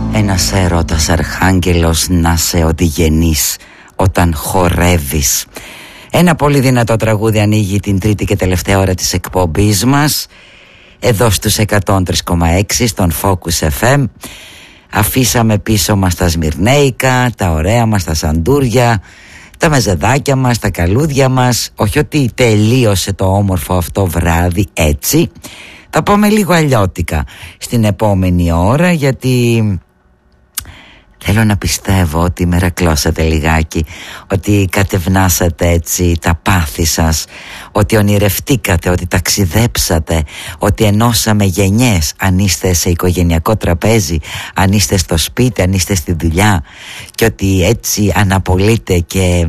Ένας έρωτας αρχάγγελος να σε οδηγενείς όταν χορεύεις. Ένα πολύ δυνατό τραγούδι ανοίγει την τρίτη και τελευταία ώρα της εκπομπής μας εδώ στους 103,6 στον Focus FM. Αφήσαμε πίσω μας τα σμυρνέικα, τα ωραία μας τα σαντούρια, τα μεζεδάκια μας, τα καλούδια μας. Όχι ότι τελείωσε το όμορφο αυτό βράδυ έτσι. Θα πάμε λίγο αλλιώτικα στην επόμενη ώρα, γιατί θέλω να πιστεύω ότι μερακλώσατε λιγάκι, ότι κατευνάσατε έτσι τα πάθη σας, ότι ονειρευτήκατε, ότι ταξιδέψατε, ότι ενώσαμε γενιές, αν είστε σε οικογενειακό τραπέζι, αν είστε στο σπίτι, αν είστε στη δουλειά, και ότι έτσι αναπολείτε και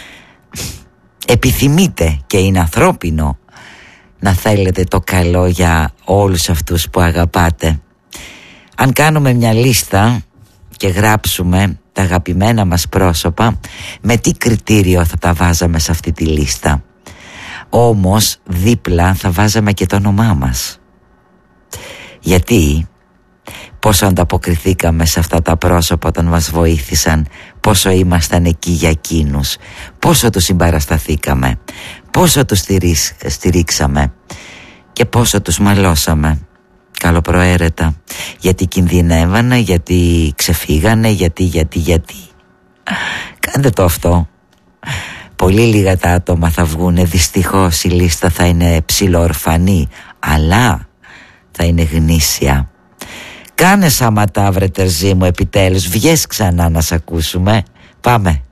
επιθυμείτε, και είναι ανθρώπινο να θέλετε το καλό για όλους αυτούς που αγαπάτε. Αν κάνουμε μια λίστα και γράψουμε τα αγαπημένα μας πρόσωπα, με τι κριτήριο θα τα βάζαμε σε αυτή τη λίστα? Όμως δίπλα θα βάζαμε και το όνομά μας. Γιατί πόσο ανταποκριθήκαμε σε αυτά τα πρόσωπα όταν μας βοήθησαν, πόσο ήμασταν εκεί για εκείνους, πόσο τους συμπαρασταθήκαμε, πόσο τους στηρίξαμε και πόσο τους μαλώσαμε καλοπροαίρετα, γιατί κινδυνεύανε, γιατί ξεφύγανε, γιατί. Κάντε το αυτό. Πολύ λίγα τα άτομα θα βγουνε, δυστυχώς η λίστα θα είναι ψιλοορφανή, αλλά θα είναι γνήσια. Κάνε σαματά βρε Τερζή μου, επιτέλους, βγες ξανά να σ' ακούσουμε. Πάμε.